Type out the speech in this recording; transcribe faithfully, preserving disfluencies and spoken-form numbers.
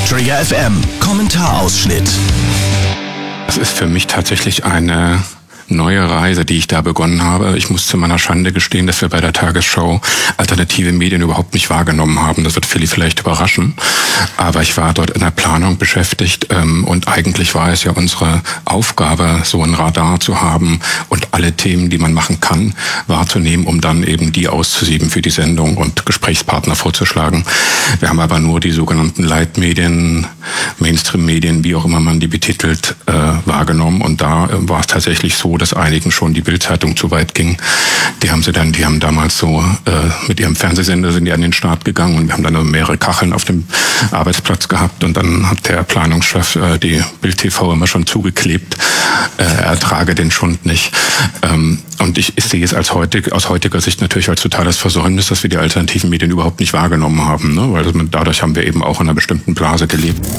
Trigger F M, Kommentarausschnitt. Das ist für mich tatsächlich eine neue Reise, die ich da begonnen habe. Ich muss zu meiner Schande gestehen, dass wir bei der Tagesschau alternative Medien überhaupt nicht wahrgenommen haben. Das wird viele vielleicht überraschen. Aber ich war dort in der Planung beschäftigt ähm, und eigentlich war es ja unsere Aufgabe, so ein Radar zu haben und alle Themen, die man machen kann, wahrzunehmen, um dann eben die auszusieben für die Sendung und Gesprächspartner vorzuschlagen. Wir haben aber nur die sogenannten Leitmedien, Mainstream-Medien, wie auch immer man die betitelt, äh, wahrgenommen. Und da äh, war es tatsächlich so, dass einigen schon die Bild-Zeitung zu weit ging. Die haben sie dann, die haben damals so äh, mit ihrem Fernsehsender sind die an den Start gegangen und wir haben dann mehrere Kacheln auf dem Arbeitsplatz gehabt und dann hat der Planungschef äh, die Bild-T V immer schon zugeklebt, äh, er trage den Schund nicht. Ähm, und ich, ich sehe es als heutig, aus heutiger Sicht natürlich als totales Versäumnis, dass wir die alternativen Medien überhaupt nicht wahrgenommen haben, ne? Weil dadurch haben wir eben auch in einer bestimmten Blase gelebt.